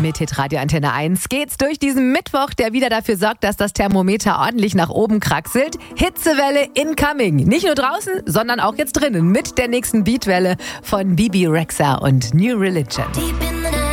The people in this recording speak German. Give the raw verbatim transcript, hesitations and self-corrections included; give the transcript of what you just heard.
Mit Hitradio Antenne eins geht's durch diesen Mittwoch, der wieder dafür sorgt, dass das Thermometer ordentlich nach oben kraxelt. Hitzewelle incoming. Nicht nur draußen, sondern auch jetzt drinnen mit der nächsten Beatwelle von Bibi Rexha und New Religion.